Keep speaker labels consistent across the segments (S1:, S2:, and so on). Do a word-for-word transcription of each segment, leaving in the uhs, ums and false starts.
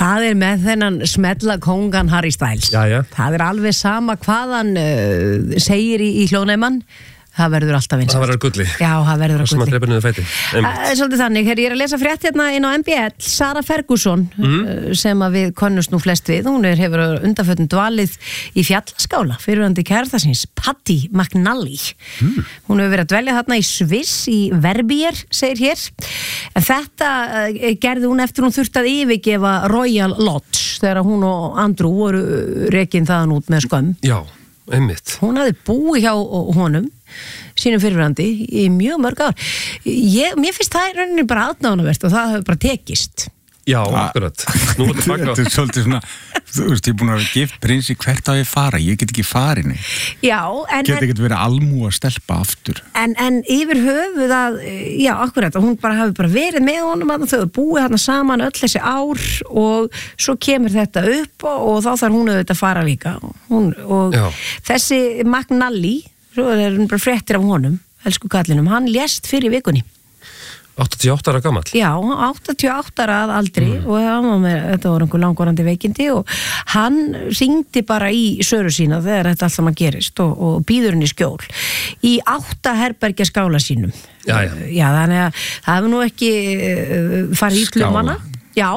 S1: Það er með þennan smella kongan Harry Styles.
S2: Já, já.
S1: Það er alveg sama hvað hann uh, segir í, í hljóðnæman. Það verður alltaf vinsælt.
S2: Það verður gulli.
S1: Já, það verður að gulli.
S2: Það sem að drepa niður fæti.
S1: Það er svolítið þannig, her, ég er að lesa frétt hérna inn á M B L, Sara Ferguson, mm. sem að við konnumst nú flest við, hún er, hefur undanfötun dvalið í fjallaskála, fyrirhandi kærasta síns, Paddy McNally. Mm. Hún hefur verið að dvelja þarna í Sviss, í Verbier, segir hér. En þetta uh, gerði hún eftir hún þurfti að yfirgefa Royal Lodge, þegar hún og Andrew voru rekin þaðan út með skömm.
S2: Já, einmitt.
S1: Hún hafði búið hjá honum, sínum fyrirverandi í mjög mörg ár. Ég, mér finnst það í rauninni bara aðdáunarvert og það hefur bara tekist.
S2: Já, akkurat. Nú er þetta
S3: Þetta er svolítið svona, þú veist, ég er búin að vera gift prinsi, hvert á ég fara? Ég get ekki farinni.
S1: Já, en...
S3: Get ekki verið almú að stelpa aftur.
S1: En, en yfir höfuð að, já, akkurat, hún bara hafi bara verið með honum að þau búið þarna saman öll þessi ár og svo kemur þetta upp og, og þá þarf hún auðvitað að fara líka. Hún, og
S2: Já.
S1: þessi McNally, svo er hún bara fréttir af honum, elsku kallinum, hann lést fyrir vikunni.
S2: áttatíu og átta ára gamall.
S1: Já, áttatíu og átta ára að aldri mm. og það var með, þetta voru einhver langvarandi veikindi og hann hringdi bara í söru sína þegar þetta allt saman gerist og, og býður henni skjól í átta herbergja skála sínum.
S2: Já, já.
S1: Já, þannig að það hefur nú ekki uh, farið ítlum hana. Já,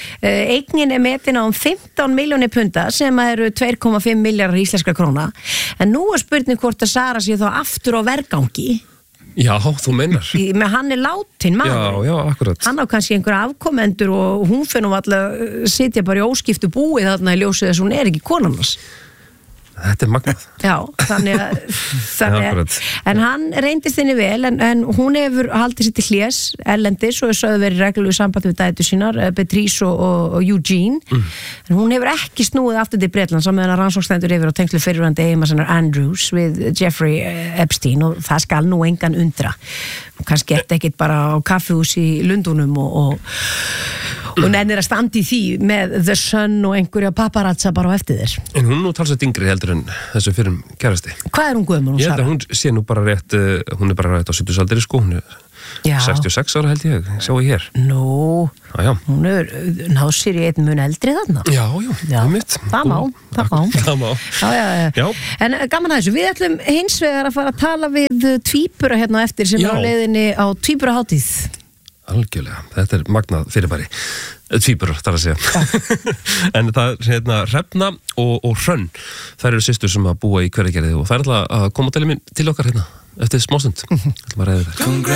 S1: eignin er metin á um fimmtán milljónir punda sem eru tvö komma fimm milljarðar íslenskra króna. En nú er spurning hvort að Sara sé þá aftur á vergangi.
S2: Já, þú meinar.
S1: Í, með hann er látin maður.
S2: Já, já, akkurat.
S1: Hann á kannski einhverja afkomendur og hún finnum alltaf sitja bara í óskiptu búi þarna í ljósið þess að hún er ekki konan hans.
S2: Þetta er magnað.
S1: Já, þannig að, þannig
S2: Já,
S1: að en hann reyndist henni vel en, en hún hefur haldið sér til hlés erlendis og er sögðu verið reglulegu sambandi við dætur sínar, Beatrice og, og, og Eugene mm. en hún hefur ekki snúið aftur til Bretlands á meðan að rannsóknstendur yfir á tengslu fyrirverandi eiginmanns Andrews við Jeffrey Epstein og það skal nú engan undra og kannski geta ekkit bara á kaffihús í Lundunum og, og, og nennir að standa í því með The Sun og einhverja paparazza bara á eftir þér.
S2: En hún nú talsett yngri heldur en þessu fyrrum kærasti.
S1: Hvað er hún gömul?
S2: Ég held að hún sé nú bara rétt, uh, hún er bara rétt á sjötugsaldri sko, hún er
S1: Já.
S2: sextíu og sex ára held ég, sjá ég hér.
S1: Nú,
S2: Já, já.
S1: hún er náð sér í einn mun eldri þarna.
S2: Já, já,
S1: Já,
S2: einmitt.
S1: það má, það má.
S2: Það má.
S1: Já, já, já.
S2: Já.
S1: En gaman að þessu, við ætlum hins vegar að fara að tala við tvíbura hérna á eftir sem
S2: Já.
S1: er á leiðinni á tvíburaháttíð.
S2: Algjörlega, þetta er magnað fyrirbæri. Tvíburar, þar að segja. En það er hérna Hrefna og, og Hrönn, þær eru systur sem að búa í Hveragerði og þær ætla að koma til, til okkar hérna eftir smástund. Ætlum að ræða þetta.